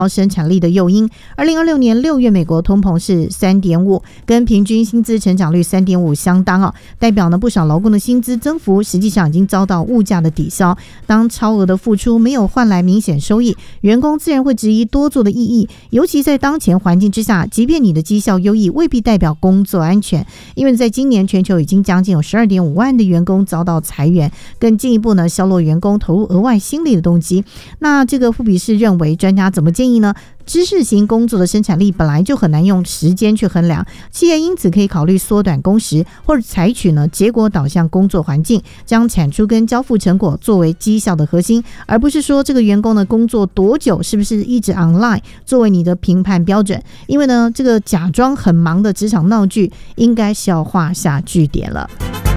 生产力的诱因。2026年6月美国通膨是 3.5， 跟平均薪资成长率 3.5 相当代表呢不少劳工的薪资增幅实际上已经遭到物价的抵消。当超额的付出没有换来明显收益，员工自然会质疑多做的意义，尤其在当前环境之下，即便你的绩效优异，未必代表工作安全。因为在今年全球已经将近有 12.5 万的员工遭到裁员，更进一步呢削弱员工投入额外心力的动机。那这个富比士认为，专家怎么建议呢？知识型工作的生产力本来就很难用时间去衡量，企业因此可以考虑缩短工时，或者采取呢结果导向工作环境，将产出跟交付成果作为绩效的核心，而不是说这个员工的工作多久，是不是一直 online 作为你的评判标准。因为呢这个假装很忙的职场闹剧应该是要画下句点了。